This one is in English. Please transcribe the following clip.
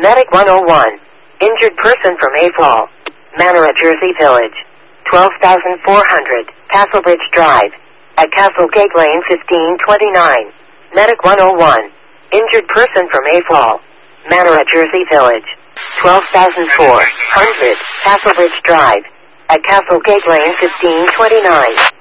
Medic 101. Injured person from a fall. Manor at Jersey Village. 12,400. Castlebridge Drive. At Castlegate Lane 1529. Medic 101. Injured person from a fall. Manor at Jersey Village. 12,400. Castlebridge Drive. At Castlegate Lane 1529.